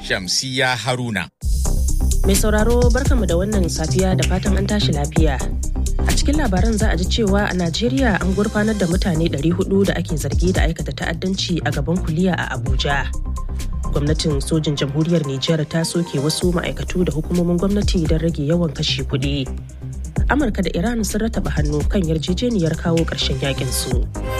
Shamsiyya Haruna. Mai sauraro barkanmu da wannan safiya da fatan an tashi lafiya. A cikin labaran za a ji cewa a Najeriya an gurfanar da mutane 400 da ake zargi da aikata ta'addanci a gaban kuliya a Abuja. Gwamnatin sojin jamhuriyar Nijar ta soke wasu ma'aikatu da hukumomin gwamnati don rage yawan kashe kuɗi. Amurka da Iran sun rataba hannu kan yarjejeniyar kawo ƙarshen yakin su.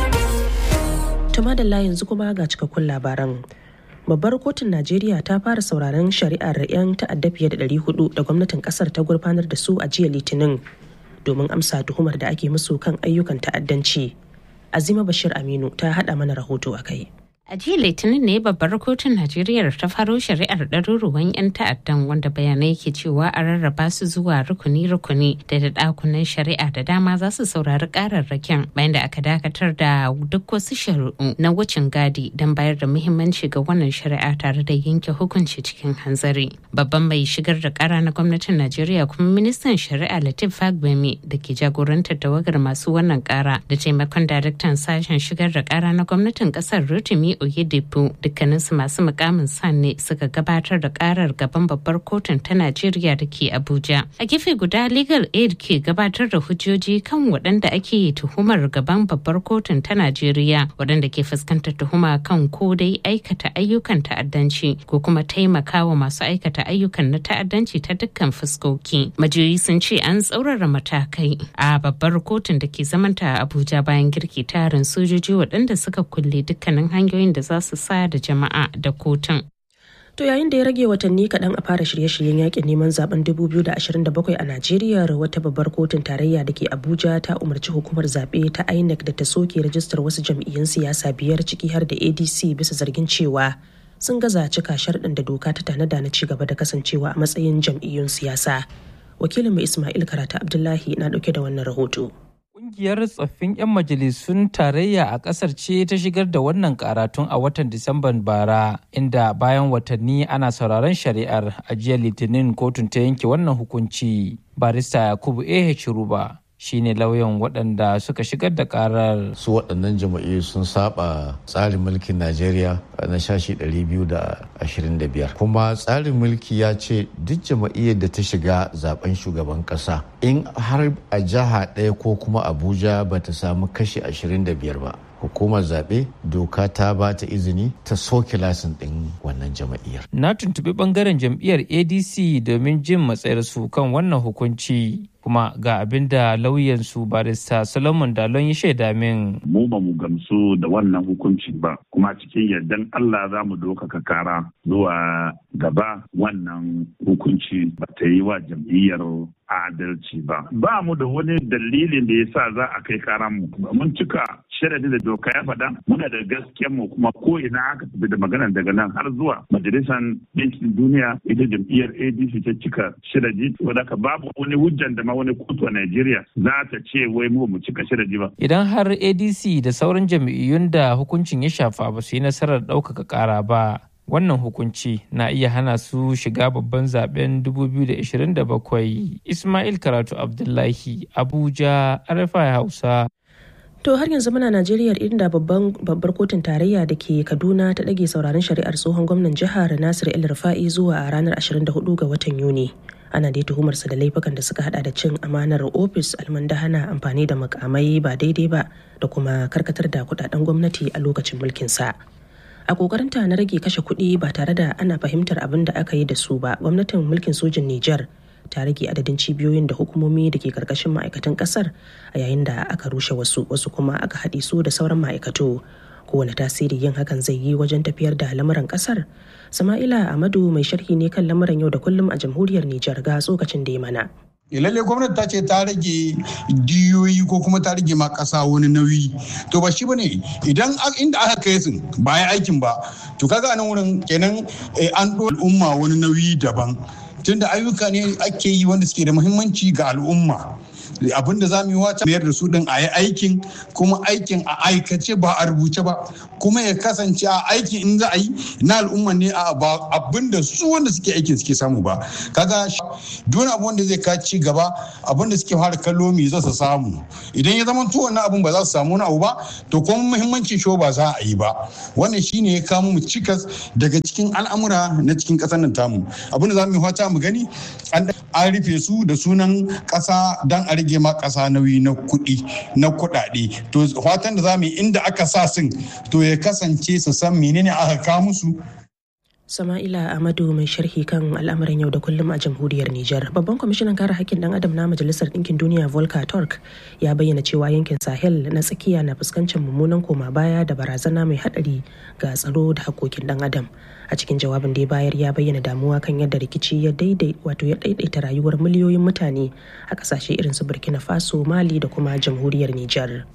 Tumadalla yanzu kuma ga cikakkun labaran. Babbar kotun Najeriya ta fara sauraron shari'ar 'yan ta'adda fiye da 400 da gwamnatin kasar ta gurfanar da su a jiya Litinin domin amsa tuhumar da ake musu kan ayyukan ta'addanci. Azima Bashir Aminu ta haɗa mana rahoto a kai. A jiya Litinin ne babbar kotun Najeriya ta faro shari'ar ɗaruruwan 'yan ta'addan wanda bayanai ke cewa a rarraba su zuwa rukuni-rukuni da ɗakunan shari'a da dama za su saurari ƙararrakin bayan da aka dakatar da duk wasu shari'u na wucin gadi don bayar da muhimmanci ga wannan shari'a tare da yanke hukunci cikin hanzari. Babban mai shigar da ƙara na gwamnatin Najeriya kuma ministan shari'a Lateef Fagbemi da ke jagorantar tawagar masu wannan ƙara da taimakon daraktan sashen shigar da ƙara na gwamnatin ƙasar Rotimi Oyedepo dukkaninsu masu mukamin san ne suka gabatar da karar gaban babbar kotun ta Najeriya da ke Abuja. A gefe guda Legal Aid ke gabatar da hujjoji kan waɗanda ake tuhumar gaban babbar kotun ta Najeriya waɗanda ke fuskantar tuhuma kan ko dai aikata ayyukan ta'addanci ko kuma taimakawa masu aikata ayyukan na ta'addanci ta dukkan fuskoki. Majiyoyi sun ce an tsaurara matakai a babbar kotun da ke zamanta a Abuja bayan girki tarin sojoji waɗanda suka kulle dukkanin hanyoyin da za su sa da jama'a da kotun. To yayin da ya rage watanni kaɗan a fara shirye-shiryen yakin neman zaben 2027 a Najeriya, wata babbar kotun tarayya da ke Abuja ta umarci hukumar zaɓe ta INEC da ta soke rajistar wasu jam'iyyun siyasa 5 ciki har da ADC bisa zargin cewa sun gaza cika sharɗin da doka ta tanada na ci gaba da kasancewa a matsayin jam'iyyun siyasa. Wakilinmu Ismail Karata Abdullahi na ɗauke da wannan rahoto. Ƙungiyar tsoffin 'yan majalisun tarayya a ƙasar ce ta shigar da wannan karatun a watan Disamban bara, inda bayan watanni ana sauraron shari'ar a jiya Litinin kotun ta yanke wannan hukunci. Barista Yakubu Ruba shine lauyan waɗanda suka shigar da karar. Su waɗannan jama'iyyu sun saba tsarin mulkin Najeriya na shashi 225. Kuma tsarin mulki ya ce duk jama'iyyar da ta shiga zaben shugaban ƙasa in har a jiha ɗaya ko kuma Abuja ba ta samu kashi 25 ba, hukumar zaɓe doka ta ba ta izini ta soke lasin ɗin wannan jama'iyyar. Na tuntuɓi ɓangaren jam'iyyar ADC domin jin matsayarsu kan wannan hukunci. Kuma ga abin da lauyansu barista Solomon Dalon ya shaida min. Mu ba mu gamsu da wannan hukunci ba, kuma cikin yardan Allah za mu ɗaukaka kara zuwa gaba. Wannan hukunci ba ta yi wa jam'iyyar adalci ba. Ba mu da wani dalilin da ya sa za a kai karan mu. Mun cika sharadin da doka ya faɗa, muna da gaskiyar mu kuma ko ina aka tafi da maganar daga nan har zuwa majalisar ɗinkin duniya, ita jam'iyyar ADC ta cika sharadi. Wadaka babu wani hujjan da wani kotu a Najeriya za ta ce wai mu cika sharadi ba. Idan har ADC da sauran jam'iyyun da hukuncin ya shafa ba su yi nasarar ɗaukaka ƙara ba, wannan hukunci na iya hana su shiga babban zaben 2027. Ismail Karatu Abdullahi, Abuja, RFI Hausa. To har yanzu muna Najeriya, inda babbar kotun tarayya da ke Kaduna ta ɗage sauraron shari'ar tsohon gwamnan jihar Nasir El-Rufa'i zuwa ranar 24 ga watan Yuni. Ana dai tuhumarsa da laifukan da suka hada da cin amanar ofis, almandahana, amfani da makamai ba daidai ba da kuma karkatar da kudaden gwamnati a lokacin mulkinsa. A kokarinta na rage kashe kuɗi ba tare da ana fahimtar abin da aka yi da su ba, gwamnatin mulkin sojin Nijar ta rage adadin cibiyoyin da hukumomi da ke karkashin ma'aikatan kasar a yayin da aka rushe wasu kuma aka haɗe su da sauran ma'aikatu. Kowane tasiri yin hakan zai yi wajen tafiyar da lamuran kasar? Sama'ila Amadu mai sharhi ne kan lamuran yau da kullum a jamhuriyar Nijar ga tsokacin da ya mana. Lalle gwamnati ta ce ta rage diyoyi ko kuma ta rage ma kasa wani nauyi, to ba shi bane. Idan inda aka kai su ba ya aikin ba, to kaga nan wurin kenan an ɗora al'umma wani nauyi daban, tunda ayyuka ne ake yi wanda suke da muhimmanci ga al'umma. abin da za mu yi wata mayar da su din a yi aikin, kuma aikin a aikace ba a rubuce ba, kuma ya kasance a aikin in za a yi na al'umma ne a ba abin da su wanda suke aikin suke samu ba. Kaga duk abu wanda zai ka ci gaba, abin da suke fara kallo me za su samu. Idan ya zama to wannan abin ba za su samu wani abu ba, to kuma muhimmancin show ba za a yi ba. Wannan shine ya kamo mu cikas daga cikin al'amura na cikin ƙasar nan tamu. Abin da za mu yi fata mu gani an rufe su da sunan ƙasa don a rage ma ƙasa nauyi na kuɗaɗe. To fatan da za mu yi inda aka sa sun to ya kasance su san menene aka kawo musu. Sama'ila Amadu mai sharhi kan al'amuran yau da kullum a jamhuriyar Nijar. Babban kwamishinan kare haƙƙin ɗan adam na Majalisar Ɗinkin Duniya Volker Turk ya bayyana cewa yankin Sahel na tsakiya na fuskantar mummunan koma baya da barazana mai haɗari ga tsaro da haƙƙoƙin ɗan adam. A cikin jawabin da ya bayar ya bayyana damuwa kan yadda rikici ya daidaita rayuwar miliyoyin mutane a ƙasashe irin su Burkina Faso, Mali da kuma jamhuriyar Nijar.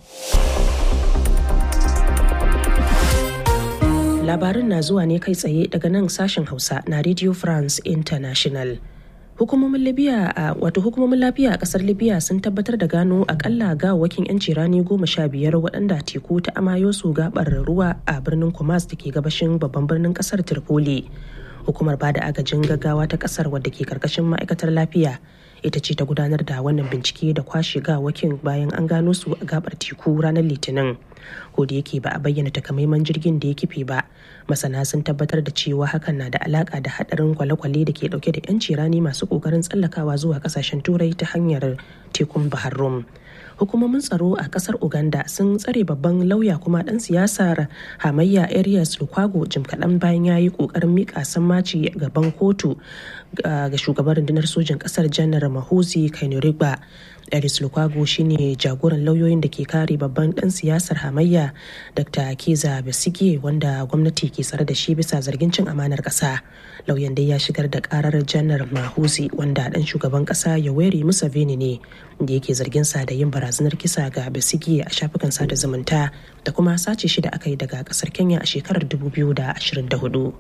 Labarin na zuwa ne kai tsaye daga nan sashen Hausa na Radio France International. Hukumomin lafiya a kasar Libya sun tabbatar da gano akalla gawakin 'yanci rani 15 waɗanda teku ta amayo su gabar ruwa a birnin Kumas da ke gabashin babban birnin kasar Tripoli. Hukumar bada agajin gaggawa ta kasar wadda ke karkashin ma'aikatar lafiya ita ce ta gudanar da wannan bincike da kwashe gawakin bayan an gano su a gabar teku ranar Litinin. Ko da yake ba a bayyana takamaiman jirgin da ya kife ba, masana sun tabbatar da cewa hakan na da alaka da hadarin kwale-kwale da ke dauke da 'yanci rani masu kokarin tsallakawa zuwa kasashen turai ta hanyar tekun Bahar Rum. Hukumomin tsaro a kasar Uganda sun tsare babban lauya kuma dan siyasar hamayya Erias Lukwago jim kaɗan bayan ya yi ƙoƙarin miƙa sammaci gaban kotu ga shugaban rundunar sojin kasar janar Mahuzi Kainerugaba. Erias Lukwago shine jagoran lauyoyin da ke kare babban dan siyasar hamayya Dr. Kizza Besigye wanda gwamnati ke tsare da shi bisa zargin cin amanar ƙasa. Lauyan dai ya shigar da karar janar Mahuzi wanda dan shugaban ƙasa Yoweri Museveni ne da yake zargin sa da yin barazanar kisa ga Besigye a shafukan sada zumunta da kuma sace shi da aka yi daga ƙasar Kenya a shekarar 2024.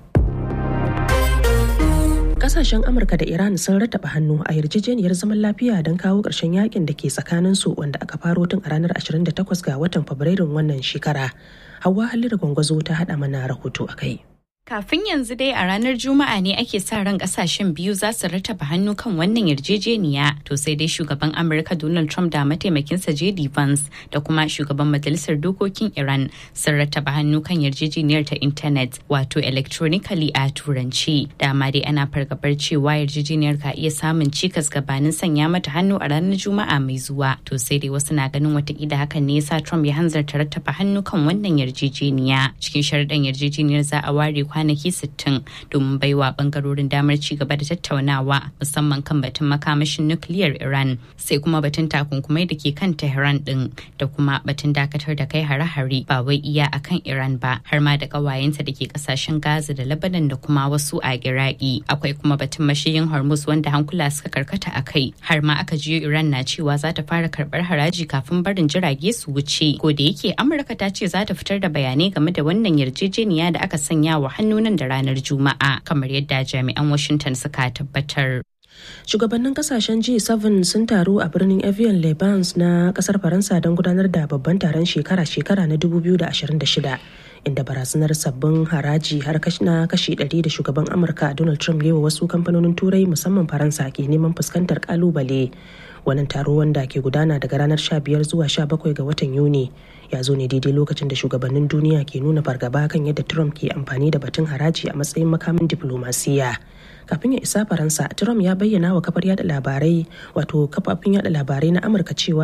Kasashen Amurka da Iran sun rattaba hannu a yarjejeniyar zaman lafiya don kawo ƙarshen yakin da ke tsakaninsu wanda aka faro tun a ranar 28 ga watan Fabrairun wannan shekara. Hauwa Halliru Gwangwazo ta haɗa mana rahoto a kai. Kafin yanzu dai a ranar Juma'a ne ake sa ran kasashen biyu za su rattaba hannu kan wannan yarjejeniya. To sai dai shugaban Amurka Donald Trump da mataimakinsa JD Vance da kuma shugaban Majalisar Dokokin Iran sun rattaba hannu kan yarjejeniyar ta intanet wato electronically a turanci. Dama dai ana fargabar cewa yarjejeniyar ka iya samun cikas gabanin sanya mata hannu a ranar Juma'a mai zuwa. To sai dai wasu na ganin watakila hakan ne yasa Trump ya hanzarta rattaba hannu kan wannan yarjejeniya. Cikin sharuɗan yarjejeniyar za a ware kwanaki 60 domin baiwa bangarorin damar ci gaba da tattaunawa musamman kan batun makamashin nukiliyar Iran sai kuma batun takunkumai da ke kan Tehran din da kuma batun dakatar da kai hare-hare ba wai iya akan Iran ba har ma da kawayenta da ke kasashen Gaza da Lebanon da kuma wasu a Iraki. Akwai kuma batun mashiyin Hormuz wanda hankula suka karkata a kai har ma aka jiyo Iran na cewa za ta fara karbar haraji kafin barin jirage su wuce. Ko da yake Amurka ta ce za ta fitar da bayanai game da wannan yarjejeniya da aka sanya wa hannunan da ranar Juma'a kamar yadda jami'an Washington suka tabbatar. Shugabannin kasashen G7 sun taru a birnin Evian les-Bains na kasar Faransa don gudanar da babban taron shekara-shekara na 2026 inda barazanar sabbin haraji har na kashi 100 da shugaban Amurka Donald Trump yi wa wasu kamfanonin Turai musamman Faransa ke neman fuskantar kalubale. Wannan taro wanda ke gudana daga ranar 15 zuwa 17 ga watan Yuni ya zo ne daidai lokacin da shugabannin duniya ke nuna fargaba kan yadda Trump ke amfani da batun haraji a matsayin makamin diplomasiya. Kafin ya isa Faransa, Trump ya bayyana wa kafar yada labarai wato kafafin yada labarai na Amurka cewa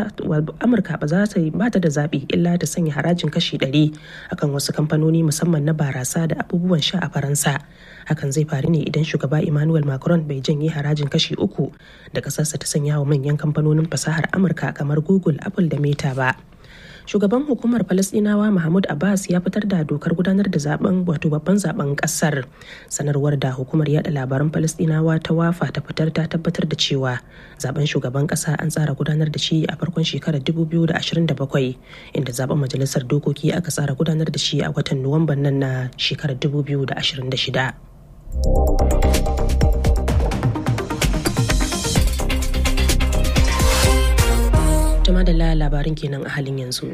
Amurka ba ta da zaɓi illa ta sanya harajin kashi 100 akan wasu kamfanoni musamman na barasa da abubuwan sha a Faransa. Hakan zai faru ne idan shugaba Emmanuel Macron bai janye harajin kashi 3 da ƙasarsa ta sanya wa manyan kamfanonin fasahar Amurka kamar Google, Apple da Meta ba. Shugaban hukumar Falasɗinawa Mahmud Abbas ya fitar da dokar gudanar da zaben wato babban zaben kasar. Sanarwar da hukumar yada labaran Falasɗinawa ta Wafa ta fitar ta tabbatar da cewa zaben shugaban kasa an tsara gudanar da shi a farkon shekarar 2027 inda zaben majalisar dokoki aka tsara gudanar da shi a watan Nuwamban nan na shekarar 2026. madalla labarin kenan a halin yanzu.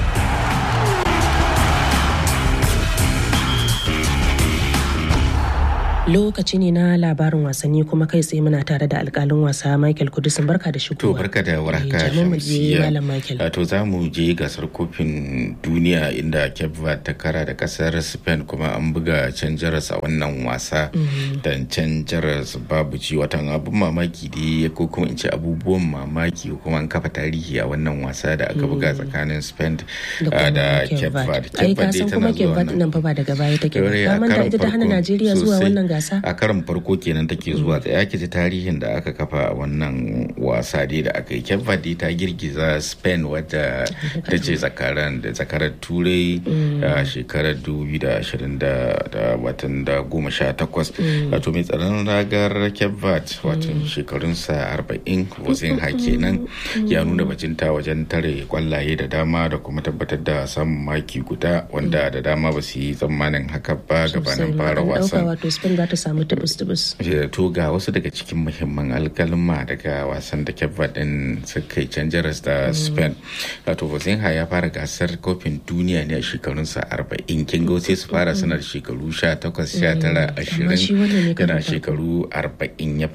Lokaci ne na labarin wasanni kuma kai tsaye muna tare da alkalin wasa Michael Kudusin. Barka da shigowa. To barka da warhaka Shamsiyya. To za mu je gasar kofin duniya inda Cape Verde ta kara da kasar Spain kuma an buga can jaras a wannan wasa. Dan can jaras babu ci watan abun mamaki dai ko kuma in ce abubuwan mamaki ko kuma an kafa tarihi a wannan wasa da aka buga tsakanin Spain da Cape Verde. Ai ka san kuma Cape Verde nan fa ba daga baya take ba. Ka manta ita ta hana Najeriya zuwa wannan a karin farko kenan take zuwa tsaya ake ji tarihin da aka kafa a wannan wasa dai da aka yi. Cape Verde ta girgiza Spain wadda ta ce zakarar turai a shekarar 2020 da watan da 18 wato mai tsaron ragar Cape Verde watan shekarunsa 40 wasin kenan ya nuna bajinta wajen tare kwallaye da dama da kuma tabbatar da samun maki guda wanda da dama ba su yi tsammanin haka ba gabanin fara wasan. za ta samu tubus-tubus. To ga wasu daga cikin muhimman alkalma daga wasan da Cape Verde din suka yi can jaras da Spain. Wato Vozinha ya fara gasar kofin duniya ne a shekarunsa 40. Kin ga sai su fara sanar shekaru 18, 19, 20 yana shekaru 40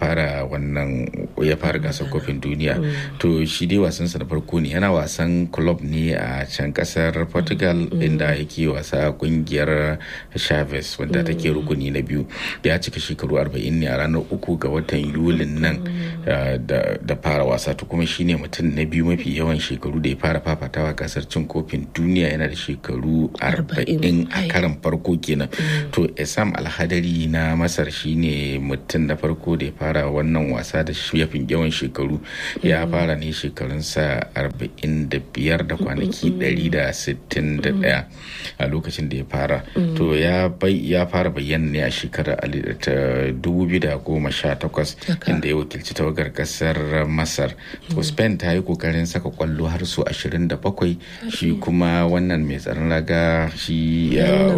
ya fara gasar kofin duniya. To shi dai wasansa na farko ne yana wasan club ne a can kasar Portugal inda yake wasa kungiyar Chaves wanda take rukuni na biyu. Ya cika shekaru 40 ne a ranar 3 ga watan Yulin nan da fara wasa. To kuma shine mutum na biyu mafi yawan shekaru da ya fara fafatawa gasar cin kofin duniya, yana da shekaru 40 a karan farko kenan. To Essam Alhadari na Masar shine mutum na farko da ya fara wannan wasa da yafin yawan shekaru. Ya fara ne shekarunsa 45 da kwanaki 161 a lokacin da ya fara. To ya fara bayyana ne a shekarar 2018 inda ya wakilci tawagar kasar Masar. To Spain ta yi kokarin saka kwallo har su 27, shi kuma wannan mai tsaron raga shi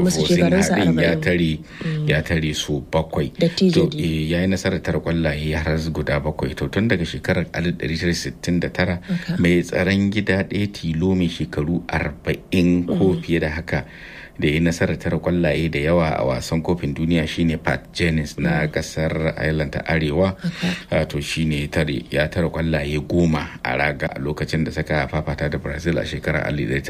ya tare su 7. To ya yi nasarar tara kwallaye har guda 7. To tun daga shekarar 1969 mai tsaron gida ɗaya tilo mai shekaru 40 ko fiye da haka da ya nasarar tara kwallaye da yawa a wasan kofin duniya shine Pat Jennings na kasar Ireland ta Arewa. To shine ya tara kwallaye 10 a raga a lokacin da saka fafata da Brazil a shekarar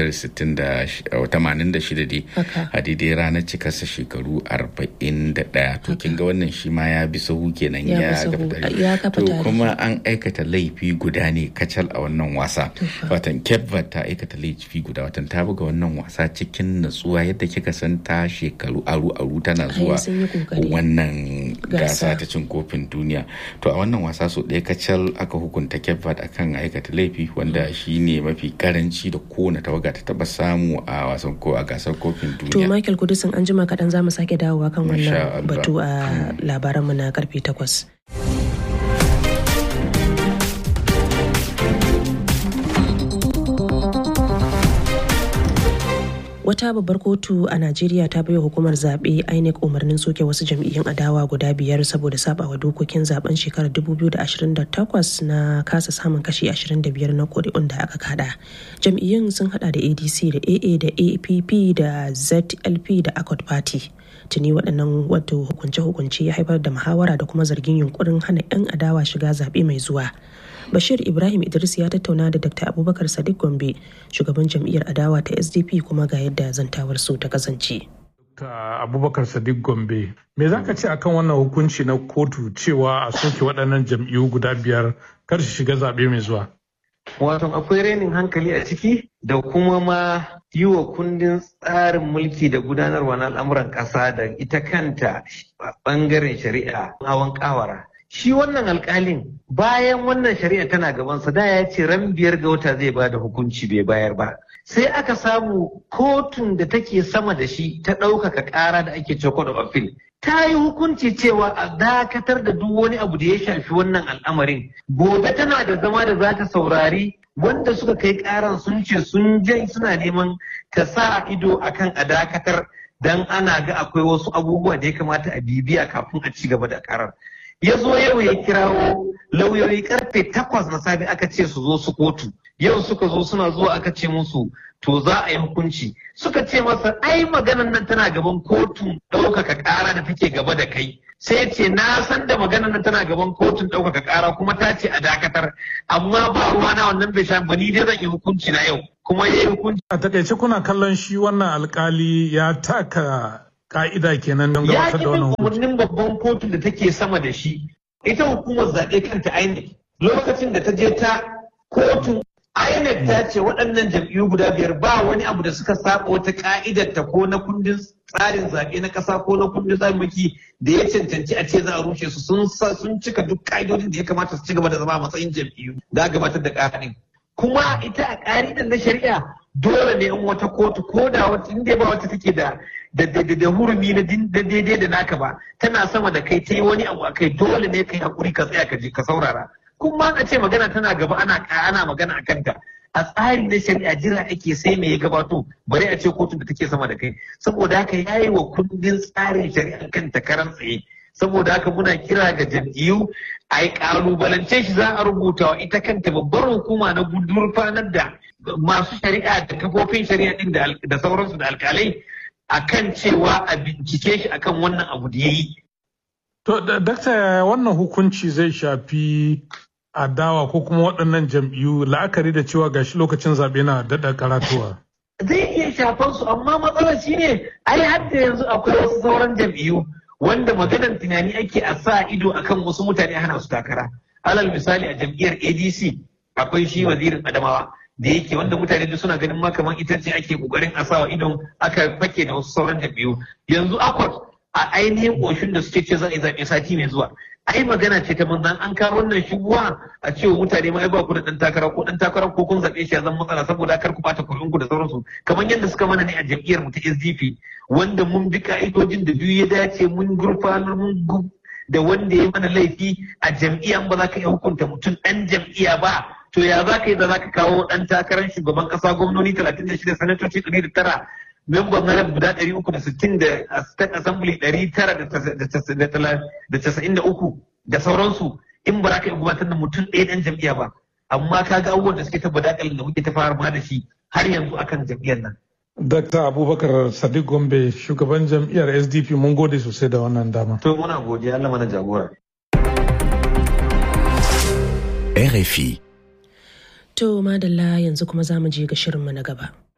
1986 dai a daidai ranar cikarsa shekaru 41. To kin ga wannan shi ma ya bi sahu kenan ya kafa to kuma an aikata laifi guda ne kacal a wannan wasa. Watan Cape Verde ta aikata laifi guda, watan ta buga wannan wasa cikin natsuwa da kika san ta shekaru aru tana zuwa wannan gasa ta cin kofin duniya. To a wannan wasa so ɗaya kacal aka hukunta Cape Verde akan aikata laifi wanda shine mafi karanci da kowane tawaga ta taba samu a wasan ko a gasar kofin duniya. To Michael Kudusin an jima kaɗan za mu sake dawowa kan wannan batu a labaranmu na karfe 8. Wata babbar kotu a Najeriya ta baiwa hukumar zaɓe INEC umarnin soke wasu jam'iyyun adawa guda 5 saboda sabawa dokokin zaben shekarar 2028 na kasa samun kashi 25 na kuri'un da aka kada. Jam'iyyun sun hada da ADC da AA da APP da ZLP da Accord Party. Tuni waɗannan wato hukunce-hukunce ya haifar da muhawara da kuma zargin yunkurin hana 'yan adawa shiga zaɓe mai zuwa. Bashir Ibrahim Idris ya tattauna da Dr. Abubakar Sadiq Gombe, shugaban jam'iyyar adawa ta SDP, kuma ga yadda zantawar su ta kasance. Dr. Abubakar Sadiq Gombe, me za ka ce akan wannan hukunci na kotu cewa a soke waɗannan jam'iyyu guda 5 kar su shiga zaɓe mai zuwa? Wato akwai renin hankali a ciki da kuma ma yi wa kundin tsarin mulki da gudanarwa na al'amuran ƙasa da ita kanta ɓangaren shari'a hawan ƙawara. Shi wannan alkalin bayan wannan shari'a tana gabansa da ya ce ran 5 ga wata zai ba da hukunci bai bayar ba. Sai aka samu kotun da take sama da shi ta ɗaukaka ƙara da ake cewa Court of Appeal. Ta yi hukunci cewa a dakatar da duk wani abu da ya shafi wannan al'amarin. Gobe tana da zama da za ta saurari wanda suka kai ƙaran sun ce suna neman ta sa ido akan a dakatar dan ana ga akwai wasu abubuwa da ya kamata a bibiya kafin a ci gaba da ƙarar. ya zo yau ya kirawo lauyoyi karfe 8 na safe aka ce su zo su kotu. Yau suka zo suna zuwa aka ce musu to za a yi hukunci. Suka ce masa ai maganan nan tana gaban kotun ɗaukaka ƙara da take gaba da kai. Sai ce na san da maganan nan tana gaban kotun ɗaukaka ƙara kuma ta ce a dakatar, amma ba ruwa na wannan bai sha ba, ni dai zan yi hukunci na yau kuma ya yi hukunci. A takaice kuna kallon shi wannan alkali ya taka ka'ida kenan don gabatar da wannan hukunci. Ya umarnin babban kotun da take sama da shi. Ita hukumar zaɓe kanta INEC lokacin da ta je ta kotun INEC ta ce waɗannan jam'iyyu guda 5 ba wani abu da suka saba wata ka'idar ta ko na kundin tsarin zaɓe na ƙasa ko na kundin tsarin mulki da ya cancanci a ce za a rushe su, sun cika duk ka'idodin da ya kamata su ci gaba da zama a matsayin jam'iyyu da gabatar da ƙarin. Kuma ita a ƙa'idar na shari'a dole ne in wata kotu ko da wata inda ba wata take da hurumi na daidai da naka ba tana sama da kai ta yi wani abu a kai, dole ne kai hakuri ka tsaya ka saurara. Kuma a ce magana tana gaba ana magana a kanta. A tsari na shari'a jira ake sai me ya gabato bari a ce kotun da take sama da kai. Saboda haka yayi wa kundin tsarin shari'a kanta karan tsaye. Saboda haka muna kira ga jam'iyyu a yi kalubalance shi, za a rubuta wa ita kanta babbar hukuma na gurfanar da masu shari'a da kafofin shari'a din da sauransu da alkalai akan cewa a bincike shi akan wannan abu da ya yi. To, dakta, wannan hukunci zai shafi adawa ko kuma waɗannan jam'iyyu la'akari da cewa gashi lokacin zaɓe na daɗa karatuwa? Zai iya shafan su, amma matsalar shi ne ai har da yanzu akwai wasu sauran jam'iyyu wanda maganar tunani ake a sa ido akan wasu mutane hana su takara. Alal misali a jam'iyyar ADC akwai shi wazirin Adamawa da yake wanda mutane duk suna ganin ma kamar ita ce ake kokarin a sawa idon aka fake da wasu sauran jam'iyyu. Yanzu akwai a ainihin ƙoshin da suke ce za a yi zaɓe sati mai zuwa. Ai magana ce ta manzan an kawo wannan shubuwa a cewa mutane ma ai ba ku da ɗan takara ko kun zaɓe shi ya zama matsala saboda kar ku ɓata kuɗinku da sauransu. Kamar yadda suka mana ne a jam'iyyar mu ta SDP wanda mun bi ka'idojin da biyu ya dace mun gurfanar mun da wanda ya mana laifi a jam'iyya ba za ka iya hukunta mutum ɗan jam'iyya ba. To ya za ka yi da za ka kawo ɗan takarar shugaban ƙasa gwamnoni 36 sanatoci 109 memban na guda 360 da state assembly 993 da sauransu in ba za ka yi gabatar da mutum ɗaya ɗan jam'iyya ba. Amma ka ga abubuwan da suke tabbata da muke ta fara ma da shi har yanzu akan jam'iyyar nan. Dr. Abubakar Sadiq Gombe, shugaban jam'iyyar SDP, mun gode sosai da wannan dama. To muna godiya, Allah mana jagora. RFI. To madalla yanzu kuma za mu je ga shirinmu na gaba.